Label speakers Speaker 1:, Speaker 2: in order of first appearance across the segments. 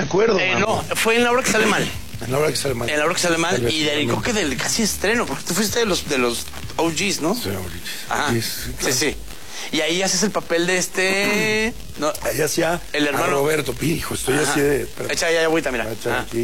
Speaker 1: me acuerdo.
Speaker 2: No, fue en La Hora que Sale Mal.
Speaker 1: En La Hora que Sale Mal.
Speaker 2: En La Hora que Sale Mal, y creo que del casi estreno, porque tú fuiste de los OGs, ¿no?
Speaker 1: Sí,
Speaker 2: Ajá.
Speaker 1: claro.
Speaker 2: Sí. Y ahí haces el papel de no,
Speaker 1: ahí hacía
Speaker 2: el hermano
Speaker 1: Roberto, hijo, estoy así de...
Speaker 2: Echa ya agüita, mira.
Speaker 1: Aquí.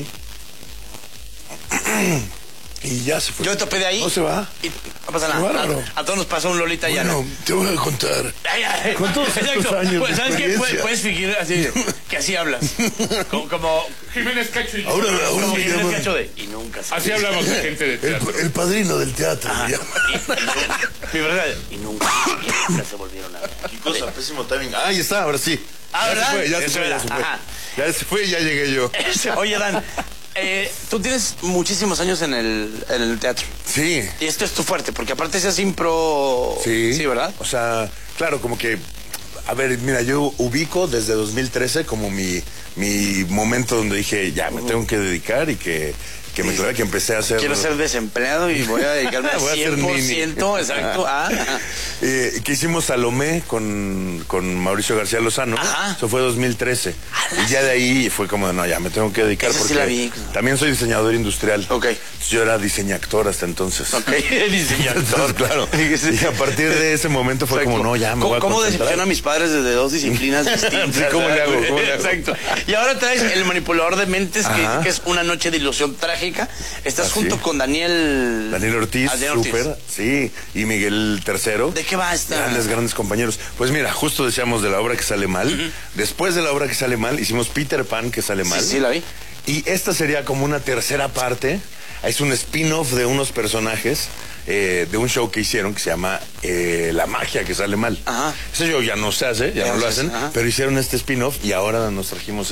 Speaker 1: Y ya se fue.
Speaker 2: Yo te topé de ahí.
Speaker 1: No se va.
Speaker 2: Y no pasa nada. A todos nos pasó un Lolita ya.
Speaker 1: Bueno, te voy a contar. Con todos estos años
Speaker 2: pues,
Speaker 1: de
Speaker 2: ¿sabes qué?
Speaker 1: experiencia.
Speaker 2: Puedes fingir así, que así hablas. Como
Speaker 3: Jiménez Cacho.
Speaker 1: Ahora
Speaker 2: como
Speaker 1: me
Speaker 2: Jiménez
Speaker 1: llaman
Speaker 2: Cacho de... Y nunca se...
Speaker 3: Así hablamos de gente de teatro.
Speaker 1: el padrino del teatro. me llaman.
Speaker 2: Mi verdad. Y nunca se volvieron a ver.
Speaker 1: Qué cosa, pésimo timing. Ahí está, ahora sí.
Speaker 2: ¿Verdad?
Speaker 1: Ya se fue. Ya se fue y ya llegué yo.
Speaker 2: Oye, Dan, tú tienes muchísimos años en el teatro.
Speaker 1: Sí.
Speaker 2: Y esto es tu fuerte, porque aparte seas impro...
Speaker 1: Sí,
Speaker 2: ¿verdad?
Speaker 1: O sea, claro, como que... A ver, mira, yo ubico desde 2013 como mi momento donde dije, ya, me tengo que dedicar y que me clavé, que empecé a hacer...
Speaker 2: Quiero ser desempleado y voy a dedicarme al 100%, exacto.
Speaker 1: Que hicimos Salomé con Mauricio García Lozano.
Speaker 2: Ajá.
Speaker 1: Eso fue 2013. Y ya de ahí fue como, no, ya me tengo que dedicar.
Speaker 2: Esa sí
Speaker 1: porque
Speaker 2: la vi.
Speaker 1: también soy diseñador industrial.
Speaker 2: Ok.
Speaker 1: Entonces, yo era diseñactor hasta entonces.
Speaker 2: Ok, diseñador.
Speaker 1: Claro. Y a partir de ese momento fue como, no, ya me voy a
Speaker 2: ¿Cómo
Speaker 1: concentrar.
Speaker 2: decepciona a mis padres desde dos disciplinas distintas?
Speaker 1: Sí, ¿cómo le hago?
Speaker 2: Exacto. Y ahora traes El Manipulador de Mentes, que es una noche de ilusión trágica. Estás junto con Daniel
Speaker 1: Ortiz, súper, sí, y Miguel III.
Speaker 2: ¿De qué va esta?
Speaker 1: Grandes compañeros. Pues mira, justo decíamos de La Obra que Sale Mal. Después de La Obra que Sale Mal, hicimos Peter Pan que sale mal.
Speaker 2: Sí, la vi.
Speaker 1: Y esta sería como una tercera parte. Es un spin-off de unos personajes de un show que hicieron que se llama La Magia que Sale Mal.
Speaker 2: Ajá.
Speaker 1: Ese show ya no se hace, ya no lo hacen, pero hicieron este spin-off y ahora nos trajimos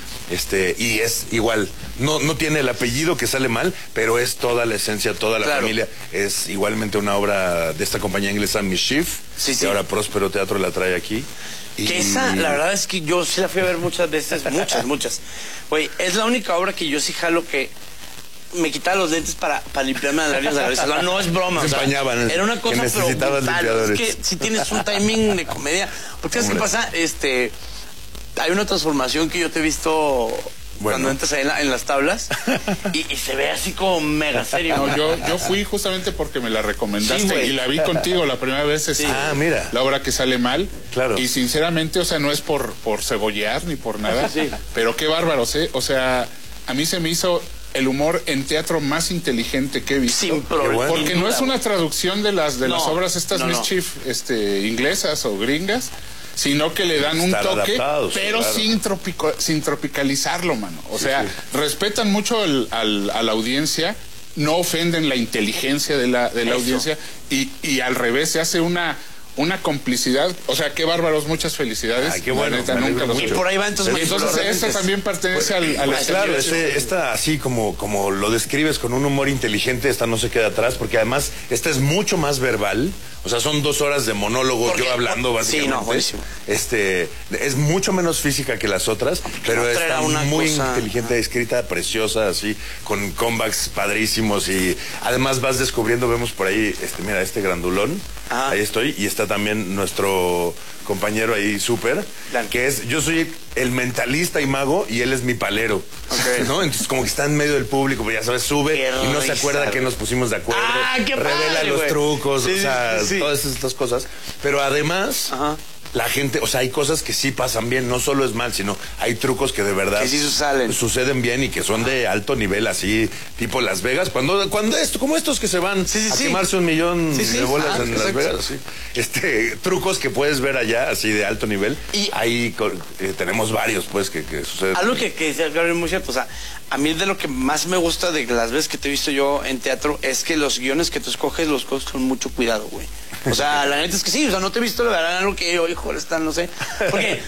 Speaker 1: y es igual, no tiene el apellido que Sale Mal, pero es toda la esencia, toda la familia. Es igualmente una obra de esta compañía inglesa Mischief, y ahora Próspero Teatro la trae aquí.
Speaker 2: Que esa, la verdad es que yo sí la fui a ver muchas veces, muchas. Güey, es la única obra que yo sí jalo que me quitaba los lentes para limpiarme las lágrimas de la cabeza. No es broma.
Speaker 1: Se empañaban.
Speaker 2: Era una cosa,
Speaker 1: que necesitabas
Speaker 2: pero
Speaker 1: limpiadores.
Speaker 2: es que si tienes un timing de comedia. Porque ¿sabes qué pasa? Hay una transformación que yo te he visto cuando entras ahí en las tablas y se ve así como mega serio.
Speaker 3: No, yo fui justamente porque me la recomendaste y la vi contigo la primera vez.
Speaker 1: Mira.
Speaker 3: La Obra que Sale Mal.
Speaker 1: Claro.
Speaker 3: Y sinceramente, o sea, no es por cebollear ni por nada, pero qué bárbaros, ¿eh? O sea, a mí se me hizo el humor en teatro más inteligente que he visto.
Speaker 2: Sin problema.
Speaker 3: Porque no es una traducción de las obras estas Mischief inglesas o gringas, sino que le dan un toque, pero sin tropicalizarlo, mano. O sea, respetan mucho a la audiencia, no ofenden la inteligencia de la audiencia y al revés se hace una complicidad. O sea, qué bárbaros, muchas felicidades.
Speaker 1: Ay, qué bueno.
Speaker 3: Neta, nunca
Speaker 2: Y por ahí va entonces
Speaker 3: esto también pertenece al
Speaker 1: claro, esta así como lo describes con un humor inteligente, esta no se queda atrás, porque además esta es mucho más verbal. O sea, son 2 horas de monólogo, yo hablando básicamente.
Speaker 2: Sí, no, buenísimo.
Speaker 1: Es mucho menos física que las otras, pero está muy inteligente, escrita, preciosa, así, con comebacks padrísimos y además vas descubriendo, vemos por ahí, mira, este grandulón, ahí estoy, y está también nuestro compañero ahí súper, que es, yo soy el mentalista y mago y él es mi palero, ¿no? Entonces como que está en medio del público, pues ya sabes, sube y no se acuerda que nos pusimos de acuerdo, revela los trucos, o sea, todas estas cosas, pero además... La gente, o sea, hay cosas que sí pasan bien, no solo es mal, sino hay trucos que de verdad
Speaker 2: que sí
Speaker 1: suceden bien y que son de alto nivel, así, tipo Las Vegas, cuando como estos que se van a quemarse 1 millón de bolas en Las Vegas, trucos que puedes ver allá, así de alto nivel, y ahí tenemos varios, pues, que suceden.
Speaker 2: Algo que decía Gabriel muy cierto, o sea, a mí de lo que más me gusta de las veces que te he visto yo en teatro es que los guiones que tú escoges los coges con mucho cuidado, güey. O sea, la neta es que sí, o sea, no te he visto la verdad algo que yo, híjole, no sé. Porque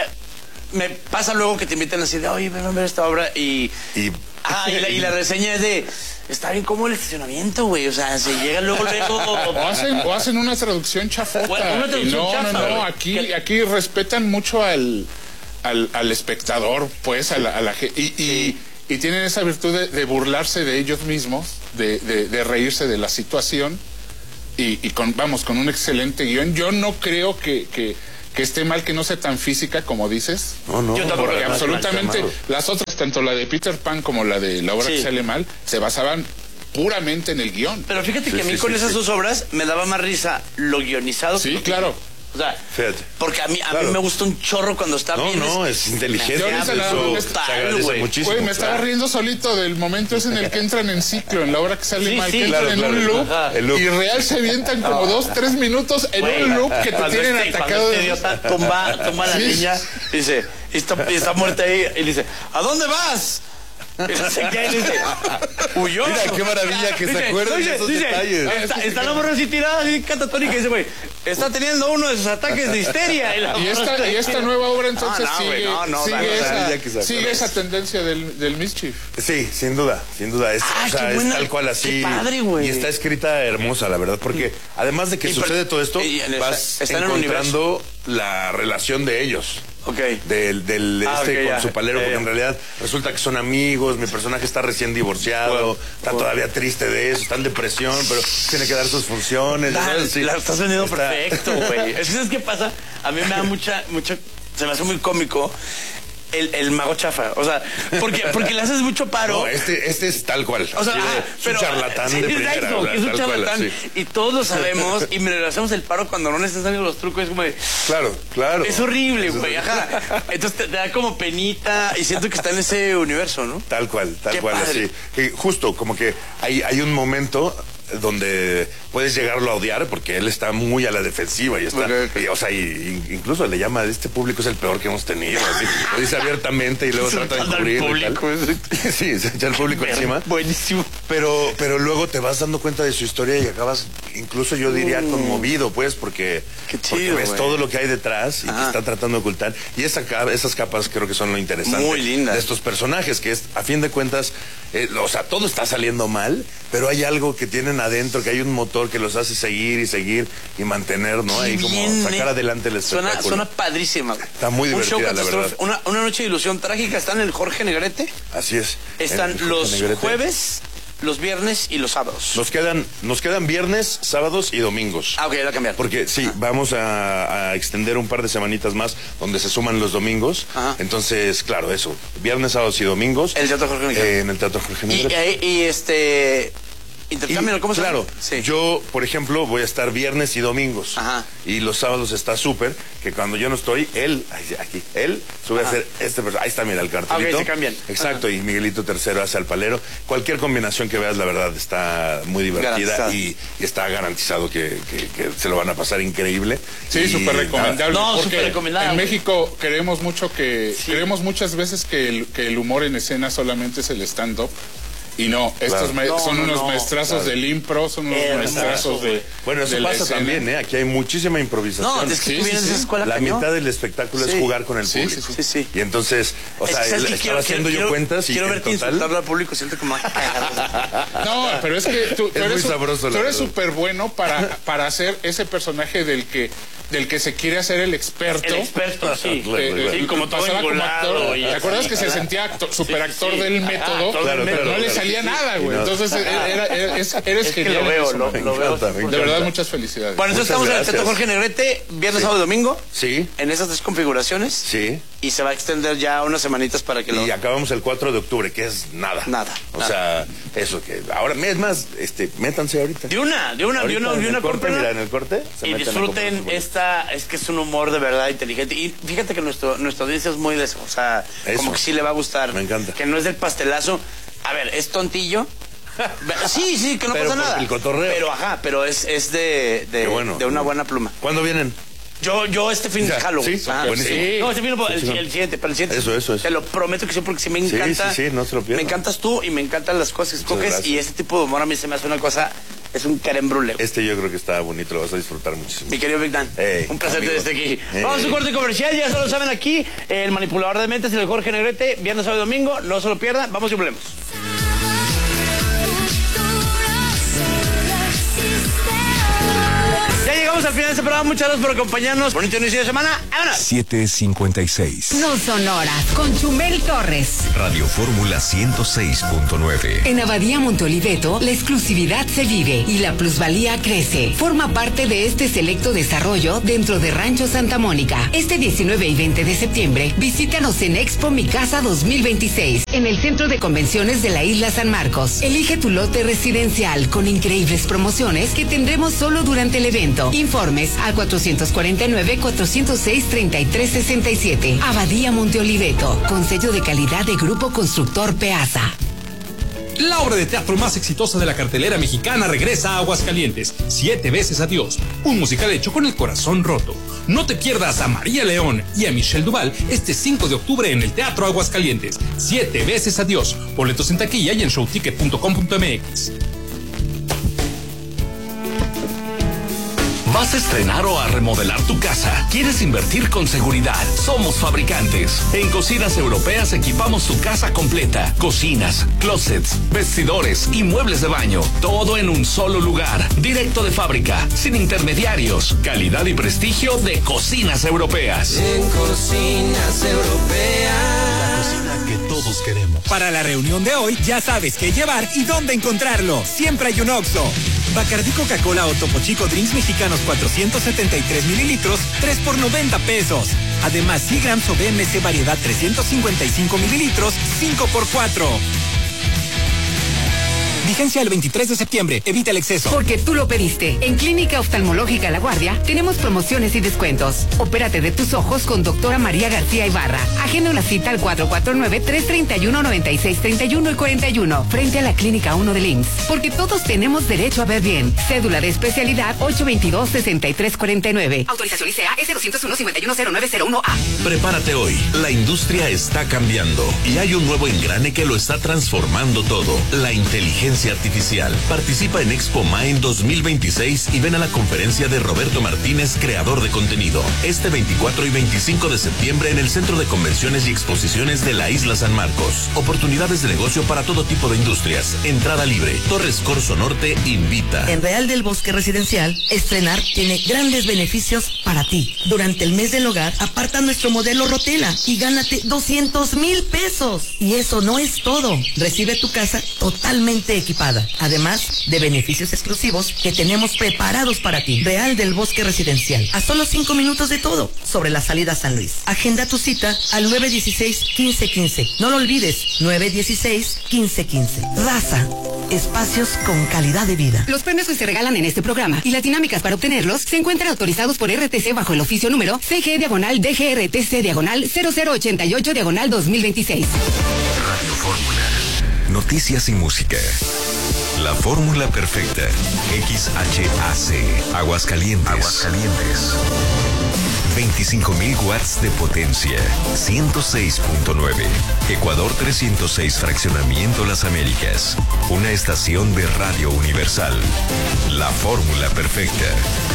Speaker 2: me pasa luego que te invitan así de, oye, ven a ver esta obra y la reseña es de, está bien como el estacionamiento, güey. O sea, se llega luego.
Speaker 3: O hacen una traducción chafota.
Speaker 2: Una traducción chafa,
Speaker 3: no, aquí respetan mucho al espectador, pues, a la gente. Y tienen esa virtud de burlarse de ellos mismos, de reírse de la situación. Y con un excelente guión. Yo no creo que esté mal que no sea tan física como dices.
Speaker 1: No.
Speaker 3: Yo tampoco, porque absolutamente las otras obras, tanto la de Peter Pan como la de La obra que sale mal, se basaban puramente en el guión.
Speaker 2: Pero fíjate que a mí con esas dos obras me daba más risa lo guionizado.
Speaker 3: Sí, claro.
Speaker 2: O sea, fíjate. Porque a mí me gusta un chorro cuando está bien.
Speaker 1: No, es inteligente.
Speaker 3: Güey, me estaba riendo solito del momento ese en el que entran en ciclo, en La obra que sale mal, que entran en un loop, y real se avientan como 2-3 minutos en un loop que te tienen atacado.
Speaker 2: Tumba la niña, dice, y está muerta ahí, y dice, ¿a dónde vas? Huyó.
Speaker 1: Mira, qué maravilla que se acuerden de esos detalles.
Speaker 2: Está la morra así tirada, así catatónica, y dice, güey, está teniendo uno de sus ataques de histeria.
Speaker 3: Y esta nueva obra entonces sigue esa tendencia del Mischief.
Speaker 1: Sí, sin duda. Es tal cual así.
Speaker 2: Qué padre, güey.
Speaker 1: Y está escrita hermosa, la verdad, porque además de que sucede todo esto, vas encontrando la relación de ellos.
Speaker 2: Okay.
Speaker 1: Con su palero, porque en realidad resulta que son amigos, mi personaje está recién divorciado, está todavía triste de eso, está en depresión, pero tiene que dar sus funciones.
Speaker 2: La estás vendiendo perfecto, güey. ¿Sabes qué pasa? A mí me da mucha, se me hace muy cómico el mago chafa, o sea, porque le haces mucho paro.
Speaker 1: No, este es tal cual.
Speaker 2: O sea,
Speaker 1: es un charlatán de primera.
Speaker 2: Exacto, es un charlatán. Y todos lo sabemos, y me le hacemos el paro cuando no necesariamente los trucos, es como de...
Speaker 1: Claro.
Speaker 2: Es horrible, güey, ajá. Entonces te da como penita, y siento que está en ese universo, ¿no?
Speaker 1: Tal cual, así. Que justo, como que hay un momento donde puedes llegarlo a odiar porque él está muy a la defensiva y está, incluso le llama, este público es el peor que hemos tenido, así, lo dice abiertamente y luego trata de encubrirlo. Sí, se echa el público encima.
Speaker 2: Buenísimo.
Speaker 1: Pero luego te vas dando cuenta de su historia y acabas, incluso yo diría, conmovido, pues, porque ves todo lo que hay detrás y que está tratando de ocultar. Y esas capas creo que son lo interesante
Speaker 2: muy lindas
Speaker 1: de estos personajes, que es, a fin de cuentas, todo está saliendo mal, pero hay algo que tienen adentro, que hay un motor que los hace seguir y mantener, ¿no? Ahí como sacar adelante el espectáculo.
Speaker 2: Suena padrísima.
Speaker 1: Está muy divertida, la verdad.
Speaker 2: Una noche de ilusión trágica. Está en el Jorge Negrete.
Speaker 1: Así es.
Speaker 2: Están los jueves, los viernes y los sábados.
Speaker 1: Nos quedan viernes, sábados y domingos.
Speaker 2: Ok, va a cambiar.
Speaker 1: Porque vamos a extender un par de semanitas más donde se suman los domingos. Entonces, claro, eso. Viernes, sábados y domingos.
Speaker 2: El Teatro Jorge Negrete.
Speaker 1: En el Teatro Jorge Negrete.
Speaker 2: Intercambio, ¿cómo se llama?
Speaker 1: Claro, yo, por ejemplo, voy a estar viernes y domingos. Y los sábados está súper, que cuando yo no estoy, él sube a hacer ahí está, mira, el cartelito.
Speaker 2: Se cambian.
Speaker 1: Exacto, y Miguelito III hace al palero. Cualquier combinación que veas, la verdad, está muy divertida y está garantizado que se lo van a pasar increíble.
Speaker 3: Sí, súper recomendable.
Speaker 2: No, súper recomendable.
Speaker 3: En México creemos muchas veces que el humor en escena solamente es el stand-up. Y no, estos son unos maestrazos del impro, son unos maestrazos de...
Speaker 1: Bueno, eso pasa también, ¿eh? Aquí hay muchísima improvisación.
Speaker 2: No, es que tú vienes de esa escuela.
Speaker 1: La mitad del espectáculo es jugar con el público.
Speaker 2: Sí.
Speaker 1: Y entonces, estaba haciendo yo cuentas y
Speaker 2: quiero verte insultarlo al público, siento como...
Speaker 3: No, pero es que tú eres súper bueno para hacer ese personaje del que se quiere hacer el experto.
Speaker 2: El experto, sí.
Speaker 3: Sí, como pasaba como actor. ¿Te acuerdas que se sentía super actor del método? Pero no le salía nada, güey. Entonces eres genial.
Speaker 2: Lo veo.
Speaker 3: De verdad, muchas felicidades.
Speaker 2: Bueno, entonces estamos en el Teatro Jorge Negrete, viernes, sábado y domingo.
Speaker 1: Sí.
Speaker 2: En esas 3 configuraciones.
Speaker 1: Sí.
Speaker 2: Y se va a extender ya unas semanitas para que
Speaker 1: Y acabamos el 4 de octubre, que es nada. O sea, eso que... Ahora, es más, métanse ahorita.
Speaker 2: De una
Speaker 1: corte, mira, en el corte.
Speaker 2: Y disfruten es que es un humor de verdad inteligente. Y fíjate que nuestra audiencia es muy de eso. O sea, como que sí le va a gustar.
Speaker 1: Me encanta.
Speaker 2: Que no es del pastelazo. A ver, es tontillo. Sí, que no pasa nada.
Speaker 1: El cotorreo.
Speaker 2: Pero es de una buena pluma.
Speaker 1: ¿Cuándo vienen?
Speaker 2: Yo este fin de Halloween.
Speaker 1: Sí, buenísimo.
Speaker 2: Sí. No, este fin el siguiente, pero el siguiente.
Speaker 1: Eso.
Speaker 2: Te lo prometo que sí, porque sí me encanta.
Speaker 1: Sí, no se lo pierdas.
Speaker 2: Me encantas tú y me encantan las cosas que escoges. Y este tipo de humor a mí se me hace una cosa... Es un crème brûlée.
Speaker 1: Yo creo que está bonito, lo vas a disfrutar muchísimo.
Speaker 2: Mi querido Big Dan, un placer tenerte aquí. Vamos a su corte comercial, ya solo saben aquí, el manipulador de mentes, el Jorge Negrete, viernes, sábado y domingo, no se lo pierdan, vamos y volvemos. Ya llegamos al final de este programa. Muchas gracias por acompañarnos. Bonito inicio de semana. ¡Vámonos!
Speaker 4: 7:56.
Speaker 5: No son horas. Con Chumel Torres.
Speaker 4: Radio Fórmula 106.9.
Speaker 5: En Abadía Monteoliveto, la exclusividad se vive y la plusvalía crece. Forma parte de este selecto desarrollo dentro de Rancho Santa Mónica. Este 19 y 20 de septiembre, visítanos en Expo Mi Casa 2026, en el Centro de Convenciones de la Isla San Marcos. Elige tu lote residencial con increíbles promociones que tendremos solo durante el evento. Informes al 449-406-3367. Abadía Monteoliveto, con sello de calidad de Grupo Constructor Peasa.
Speaker 6: La obra de teatro más exitosa de la cartelera mexicana regresa a Aguascalientes. 7 veces adiós. Un musical hecho con el corazón roto. No te pierdas a María León y a Michelle Duval este 5 de octubre en el Teatro Aguascalientes. 7 veces adiós. Boletos en taquilla y en showticket.com.mx.
Speaker 7: ¿Vas a estrenar o a remodelar tu casa? ¿Quieres invertir con seguridad? Somos fabricantes. En Cocinas Europeas equipamos tu casa completa. Cocinas, closets, vestidores y muebles de baño. Todo en un solo lugar. Directo de fábrica, sin intermediarios. Calidad y prestigio de Cocinas Europeas.
Speaker 8: En Cocinas Europeas.
Speaker 9: La cocina que todos queremos.
Speaker 10: Para la reunión de hoy ya sabes qué llevar y dónde encontrarlo. Siempre hay un Oxxo. Bacardí Coca-Cola o Topo Chico Drinks Mexicanos 473 mililitros, 3 por 90 pesos. Además, Seagrams o BMC Variedad 355 mililitros, 5 por 4. Vigencia el 23 de septiembre. Evita el exceso.
Speaker 5: Porque tú lo pediste. En Clínica Oftalmológica La Guardia tenemos promociones y descuentos. Opérate de tus ojos con doctora María García Ibarra. Agenda una cita al 449-331-9631 y 41, frente a la Clínica 1 del IMSS. Porque todos tenemos derecho a ver bien. Cédula de especialidad 822-6349. Autorización ICEA S201-510901A.
Speaker 7: Prepárate hoy. La industria está cambiando y hay un nuevo engrane que lo está transformando todo. La inteligencia artificial. Participa en Expo Mind 2026 y ven a la conferencia de Roberto Martínez, creador de contenido. Este 24 y 25 de septiembre en el Centro de Convenciones y Exposiciones de la Isla San Marcos. Oportunidades de negocio para todo tipo de industrias. Entrada libre. Torres Corso Norte invita.
Speaker 11: En Real del Bosque Residencial, estrenar tiene grandes beneficios para ti. Durante el mes del hogar, aparta nuestro modelo Rotela y gánate 200,000 pesos. Y eso no es todo. Recibe tu casa totalmente equipada, además de beneficios exclusivos que tenemos preparados para ti. Real del Bosque Residencial, a solo 5 minutos de todo, sobre la salida a San Luis. Agenda tu cita al 916-1515. No lo olvides, 916-1515. Raza, espacios con calidad de vida.
Speaker 5: Los premios que se regalan en este programa y las dinámicas para obtenerlos se encuentran autorizados por RTC bajo el oficio número CG/DGRTC/0088/2026.
Speaker 4: Radio Fórmula. Noticias y música. La fórmula perfecta. XHAC. Aguascalientes. 25,000 watts de potencia. 106.9. Ecuador 306, Fraccionamiento Las Américas. Una estación de Radio Universal. La fórmula perfecta.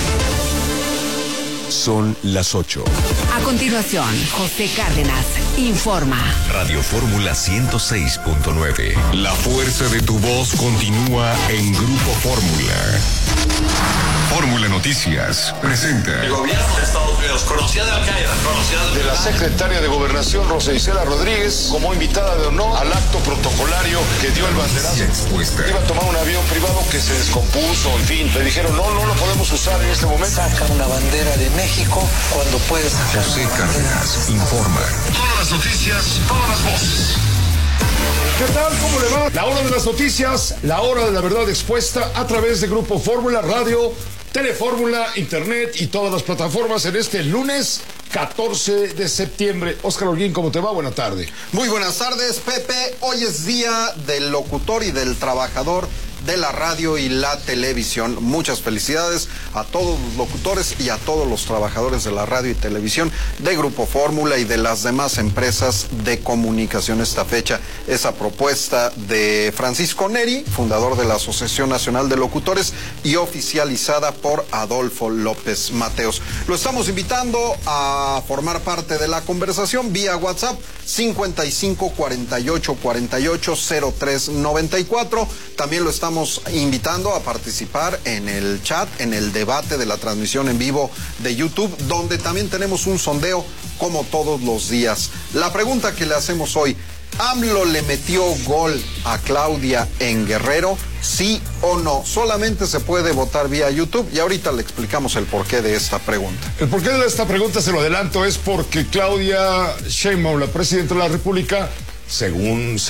Speaker 4: Son las 8.
Speaker 5: A continuación, José Cárdenas informa.
Speaker 4: Radio Fórmula 106.9.
Speaker 12: La fuerza de tu voz continúa en Grupo Fórmula. Fórmula Noticias presenta.
Speaker 13: El gobierno de Estados Unidos conocía de Al-Qaeda,
Speaker 14: de la secretaria de Gobernación Rosa Isela Rodríguez como invitada de honor al acto protocolario que dio el banderazo. Iba a tomar un avión privado que se descompuso, en fin, le dijeron no lo podemos usar en este momento.
Speaker 15: Saca una bandera de México cuando puedes sacar.
Speaker 12: José Cárdenas informa.
Speaker 13: Todas las noticias, todas las voces.
Speaker 16: ¿Qué tal? ¿Cómo le va? La hora de las noticias, la hora de la verdad expuesta a través de Grupo Fórmula, Radio, Telefórmula, Internet y todas las plataformas en este lunes 14 de septiembre. Óscar Holguín, ¿cómo te va? Buena tarde.
Speaker 17: Muy buenas tardes, Pepe. Hoy es día del locutor y del trabajador de la radio y la televisión. Muchas felicidades a todos los locutores y a todos los trabajadores de la radio y televisión de Grupo Fórmula y de las demás empresas de comunicación. Esta fecha es a propuesta de Francisco Neri, fundador de la Asociación Nacional de Locutores y oficializada por Adolfo López Mateos. Lo estamos invitando a formar parte de la conversación vía WhatsApp 55 48 48 03 94. También lo estamos invitando a participar en el chat, en el debate de la transmisión en vivo de YouTube, donde también tenemos un sondeo como todos los días. La pregunta que le hacemos hoy: ¿AMLO le metió gol a Claudia en Guerrero? ¿Sí o no? Solamente se puede votar vía YouTube y ahorita le explicamos el porqué de esta pregunta.
Speaker 16: El porqué de esta pregunta, se lo adelanto, es porque Claudia Sheinbaum, la presidenta de la República, según